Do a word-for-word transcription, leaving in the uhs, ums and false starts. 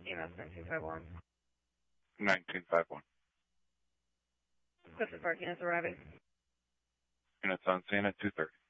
E M S nineteen five one. nineteen five one. Clifford Park units arriving. Units on scene at two thirty.